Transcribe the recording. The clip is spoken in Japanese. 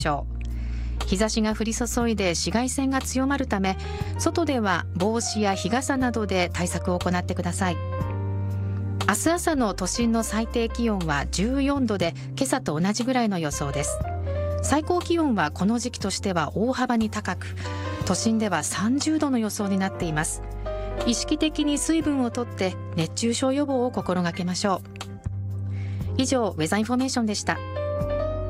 しょう。日差しが降り注いで紫外線が強まるため、外では帽子や日傘などで対策を行ってください。明日朝の都心の最低気温は14度で、今朝と同じぐらいの予想です。最高気温はこの時期としては大幅に高く、都心では30度の予想になっています。意識的に水分をとって熱中症予防を心がけましょう。以上、ウェザーインフォメーションでした。